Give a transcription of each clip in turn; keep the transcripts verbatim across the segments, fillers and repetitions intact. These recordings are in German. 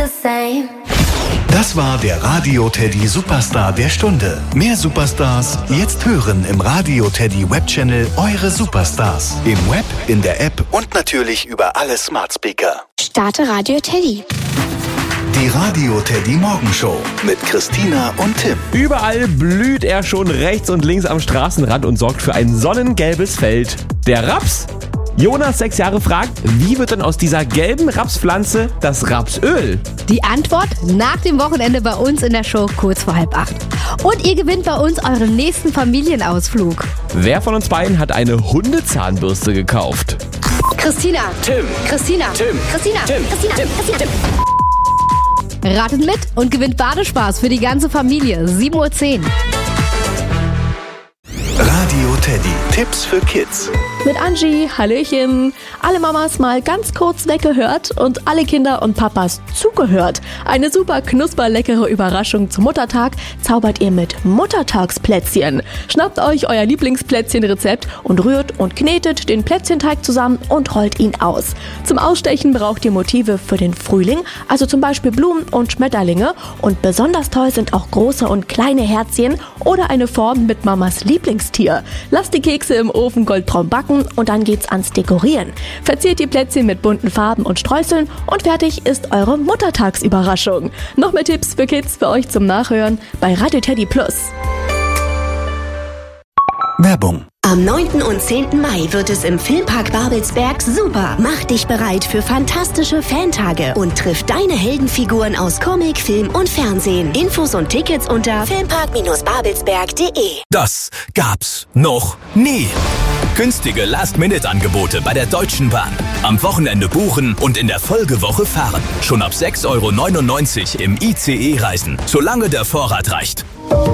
the same. Das war der Radio Teddy Superstar der Stunde. Mehr Superstars jetzt hören im Radio Teddy Webchannel Eure Superstars. Im Web, in der App und natürlich über alle Smart Speaker. Starte Radio Teddy. Die Radio Teddy Morgenshow mit Christina und Tim. Überall blüht er schon rechts und links am Straßenrand und sorgt für ein sonnengelbes Feld. Der Raps? Jonas, sechs Jahre, fragt, wie wird denn aus dieser gelben Rapspflanze das Rapsöl? Die Antwort nach dem Wochenende bei uns in der Show kurz vor halb acht. Und ihr gewinnt bei uns euren nächsten Familienausflug. Wer von uns beiden hat eine Hundezahnbürste gekauft? Christina. Tim. Christina. Tim. Christina. Tim. Christina. Tim. Christina. Tim. Ratet mit und gewinnt Badespaß für die ganze Familie. sieben Uhr zehn. Radio Teddy. Tipps für Kids. Mit Angie, Hallöchen. Alle Mamas mal ganz kurz weggehört und alle Kinder und Papas zugehört. Eine super knusperleckere Überraschung zum Muttertag zaubert ihr mit Muttertagsplätzchen. Schnappt euch euer Lieblingsplätzchenrezept und rührt und knetet den Plätzchenteig zusammen und rollt ihn aus. Zum Ausstechen braucht ihr Motive für den Frühling, also zum Beispiel Blumen und Schmetterlinge. Und besonders toll sind auch große und kleine Herzchen oder eine Form mit Mamas Lieblingstier. Lasst die Kekse im Ofen goldbraun backen und dann geht's ans Dekorieren. Verziert die Plätzchen mit bunten Farben und Streuseln und fertig ist eure Muttertagsüberraschung. Noch mehr Tipps für Kids für euch zum Nachhören bei Radio Teddy Plus. Werbung. Am neunten und zehnten Mai wird es im Filmpark Babelsberg super. Mach dich bereit für fantastische Fantage und triff deine Heldenfiguren aus Comic, Film und Fernsehen. Infos und Tickets unter filmpark babelsberg punkt de. Das gab's noch nie. Günstige Last-Minute-Angebote bei der Deutschen Bahn. Am Wochenende buchen und in der Folgewoche fahren. Schon ab sechs Euro neunundneunzig im I C E reisen, solange der Vorrat reicht.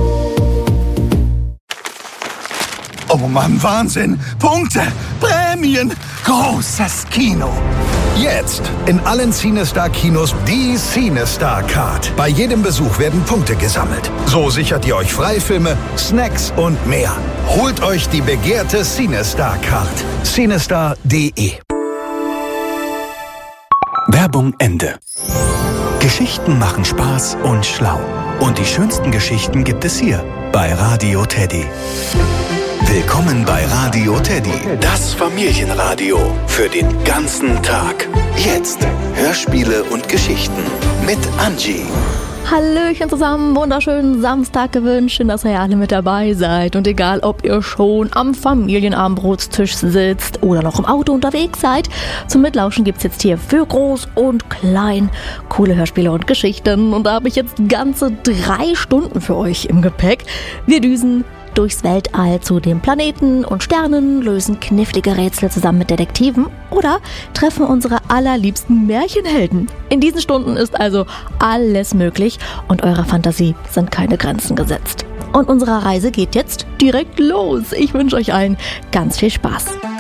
Oh Mann, Wahnsinn! Punkte! Prämien! Großes Kino! Jetzt in allen CineStar-Kinos die CineStar-Card. Bei jedem Besuch werden Punkte gesammelt. So sichert ihr euch Freifilme, Snacks und mehr. Holt euch die begehrte CineStar-Card. cinestar punkt de. Werbung Ende. Geschichten machen Spaß und schlau. Und die schönsten Geschichten gibt es hier bei Radio Teddy. Willkommen bei Radio Teddy, das Familienradio für den ganzen Tag. Jetzt Hörspiele und Geschichten mit Angie. Hallöchen zusammen, wunderschönen Samstag gewünscht, schön, dass ihr alle mit dabei seid. Und egal, ob ihr schon am Familienabendbrotstisch sitzt oder noch im Auto unterwegs seid, zum Mitlauschen gibt's jetzt hier für groß und klein coole Hörspiele und Geschichten. Und da habe ich jetzt ganze drei Stunden für euch im Gepäck. Wir düsen durchs Weltall zu den Planeten und Sternen, lösen knifflige Rätsel zusammen mit Detektiven oder treffen unsere allerliebsten Märchenhelden. In diesen Stunden ist also alles möglich und eurer Fantasie sind keine Grenzen gesetzt. Und unsere Reise geht jetzt direkt los. Ich wünsche euch allen ganz viel Spaß.